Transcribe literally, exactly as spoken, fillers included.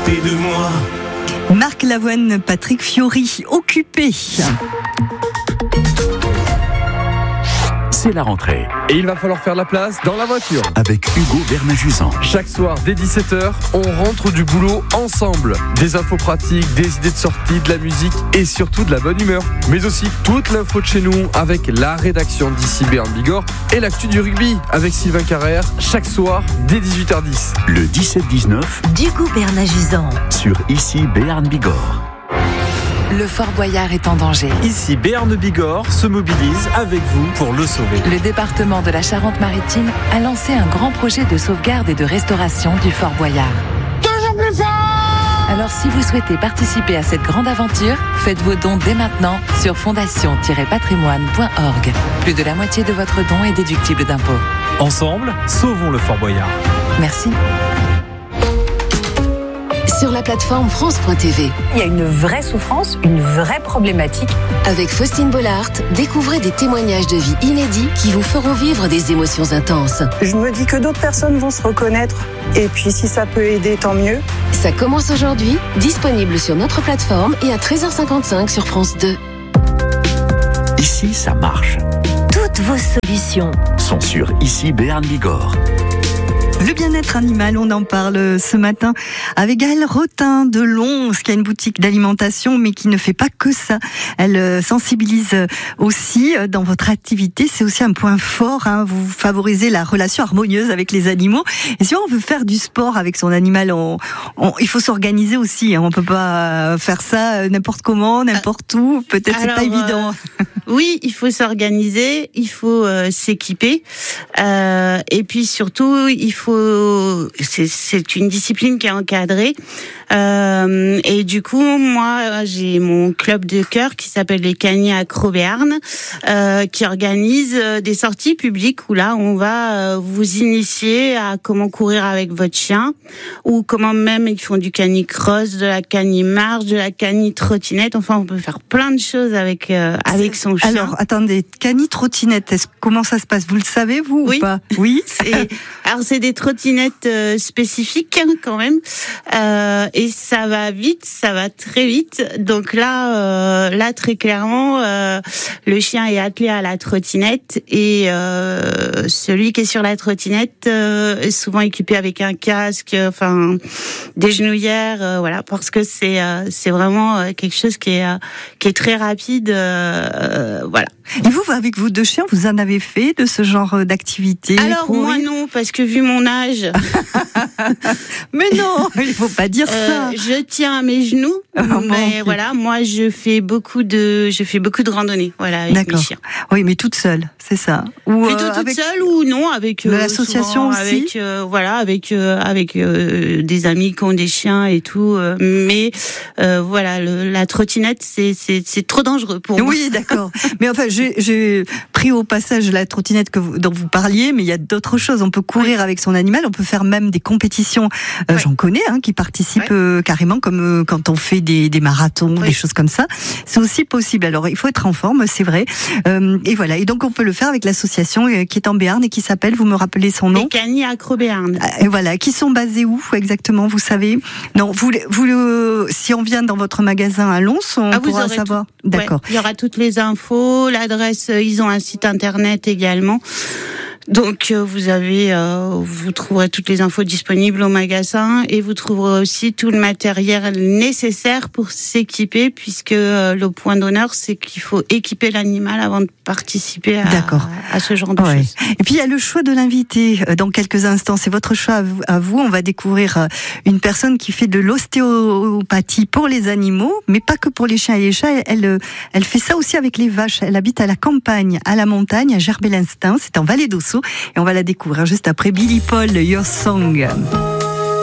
côté de moi. Marc Lavoine, Patrick Fiori, Occupé. C'est la rentrée. Et il va falloir faire la place dans la voiture. Avec Hugo Bernaguzan. Chaque soir, dès dix-sept heures, on rentre du boulot ensemble. Des infos pratiques, des idées de sortie, de la musique et surtout de la bonne humeur. Mais aussi toute l'info de chez nous avec la rédaction d'ici Béarn Bigorre et l'actu du rugby avec Sylvain Carrère chaque soir dès dix-huit heures dix. Le dix-sept dix-neuf d'Hugo Bernaguzan sur Ici Béarn Bigorre. Le Fort Boyard est en danger. Ici, Béarn Bigorre se mobilise avec vous pour le sauver. Le département de la Charente-Maritime a lancé un grand projet de sauvegarde et de restauration du Fort Boyard. Toujours plus fort! Alors si vous souhaitez participer à cette grande aventure, faites vos dons dès maintenant sur fondation tiret patrimoine point org. Plus de la moitié de votre don est déductible d'impôts. Ensemble, sauvons le Fort Boyard. Merci. Sur la plateforme France point T V. Il y a une vraie souffrance, une vraie problématique. Avec Faustine Bollard, découvrez des témoignages de vie inédits qui vous feront vivre des émotions intenses. Je me dis que d'autres personnes vont se reconnaître. Et puis si ça peut aider, tant mieux. Ça commence aujourd'hui, disponible sur notre plateforme et à treize heures cinquante-cinq sur France deux. Ici, ça marche. Toutes vos solutions sont sur Ici Béarn Bigorre. Le bien-être animal, on en parle ce matin avec Gaëlle Rotin de Lons, qui a une boutique d'alimentation, mais qui ne fait pas que ça. Elle sensibilise aussi dans votre activité. C'est aussi un point fort, hein. Vous favorisez la relation harmonieuse avec les animaux. Et si on veut faire du sport avec son animal, on, on, il faut s'organiser aussi, hein. On peut pas faire ça n'importe comment, n'importe où. Peut-être Alors, c'est pas évident. Euh, oui, il faut s'organiser, il faut euh, s'équiper. Euh, et puis surtout, il faut C'est, c'est une discipline qui est encadrée. Euh, et du coup, moi, j'ai mon club de cœur qui s'appelle les Caniers Accro Béarn, euh, qui organise des sorties publiques où là, on va vous initier à comment courir avec votre chien, ou comment même ils font du canicross, de la canimarche, de la canitrottinette. Enfin, on peut faire plein de choses avec euh, avec son chien. Alors, attendez, canitrottinette, est-ce, comment ça se passe? Vous le savez, vous, oui. ou pas? Oui. C'est, alors, c'est des trottinettes euh, spécifiques hein, quand même, euh, et ça va vite, ça va très vite. Donc là, euh, là très clairement, euh, le chien est attelé à la trottinette et euh, celui qui est sur la trottinette euh, est souvent équipé avec un casque, enfin des genouillères, euh, voilà, parce que c'est euh, c'est vraiment quelque chose qui est euh, qui est très rapide, euh, voilà. Et vous, avec vos deux chiens, vous en avez fait de ce genre d'activité? Alors courir? Moi non, parce que vu mon âge. Mais non, il faut pas dire euh, ça. Je tiens à mes genoux, oh, mais bon, voilà, moi je fais beaucoup de, je fais beaucoup de randonnées, voilà, avec D'accord. mes chiens. Oui, mais toute seule, c'est ça. Ou plutôt euh, toute avec... seule ou non avec euh, l'association aussi. Avec euh, voilà, avec euh, avec euh, des amis qui ont des chiens et tout. Euh, mais euh, voilà, le, la trottinette, c'est c'est c'est trop dangereux pour moi. Oui, d'accord. Mais enfin, j'ai, j'ai pris au passage la trottinette que vous, dont vous parliez, mais il y a d'autres choses. On peut courir oui. avec son animal, on peut faire même des compétitions. Euh, oui. J'en connais, hein, qui participent oui. euh, carrément, comme euh, quand on fait des, des marathons, oui. des choses comme ça. C'est aussi possible. Alors, il faut être en forme, c'est vrai. Euh, et voilà. Et donc, on peut le faire avec l'association euh, qui est en Béarn et qui s'appelle, vous me rappelez son nom? Les Caniers Accro Béarn. Et voilà. Qui sont basés où exactement, vous savez? Non, vous, vous, euh, si on vient dans votre magasin à Lons, on ah, pourra savoir. Tout. D'accord. Ouais. Il y aura toutes les infos, l'adresse. Ils ont un site internet également. Donc euh, vous avez, euh, vous trouverez toutes les infos disponibles au magasin et vous trouverez aussi tout le matériel nécessaire pour s'équiper, puisque euh, le point d'honneur c'est qu'il faut équiper l'animal avant de participer à, à ce genre de ouais. choses. Et puis il y a le choix de l'invité dans quelques instants. C'est votre choix à vous. On va découvrir une personne qui fait de l'ostéopathie pour les animaux, mais pas que pour les chiens et les chats. Elle, elle fait ça aussi avec les vaches. Elle habite à la campagne, à la montagne, à Gerbet-Linstin. C'est en Vallée d'Ossau. Et on va la découvrir juste après Billy Paul, Your Song.